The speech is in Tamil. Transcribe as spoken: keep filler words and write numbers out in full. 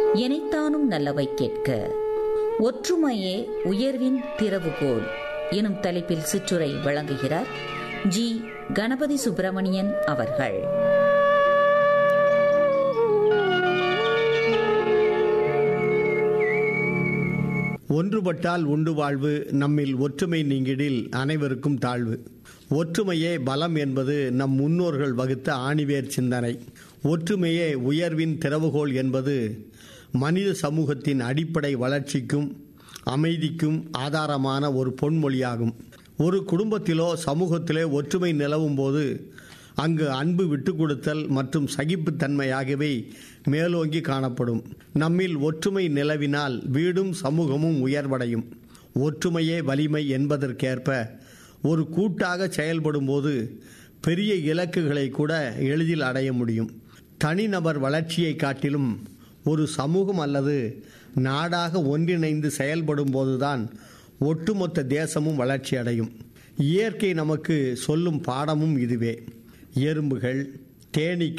எனைத்தானும் நல்லவை கேட்க ஒற்றுமையே உயர்வின் திறவுகோல் எனும் தலைப்பில் சிற்றுரை வழங்குகிறார் ஜி கணபதி சுப்பிரமணியன் அவர்கள். ஒன்றுபட்டால் உண்டு வாழ்வு, நம்மில் ஒற்றுமை நீங்கிடில் அனைவருக்கும் தாழ்வு. ஒற்றுமையே பலம் என்பது நம் முன்னோர்கள் வகுத்த ஆணிவேர் சிந்தனை. ஒற்றுமையே உயர்வின் திறவுகோல் என்பது மனித சமூகத்தின் அடிப்படை வளர்ச்சிக்கும் அமைதிக்கும் ஆதாரமான ஒரு பொன்மொழியாகும். ஒரு குடும்பத்திலோ சமூகத்திலே ஒற்றுமை நிலவும் போது அங்கு அன்பு விட்டு கொடுத்தல் மற்றும் சகிப்புத்தன்மை ஆகியவை மேலோங்கி காணப்படும். நம்மில் ஒற்றுமை நிலவினால் வீடும் சமூகமும் உயர்வடையும். ஒற்றுமையே வலிமை என்பதற்கேற்ப ஒரு கூட்டாக செயல்படும் போது பெரிய இலக்குகளை கூட எளிதில் அடைய முடியும். தனிநபர் வளர்ச்சியை காட்டிலும் ஒரு சமூகம் அல்லது நாடாக ஒன்றிணைந்து செயல்படும் போதுதான் ஒட்டுமொத்த தேசமும் வளர்ச்சி அடையும். இயற்கை நமக்கு சொல்லும் பாடமும் இதுவே. எறும்புகள், தேனீக்கள்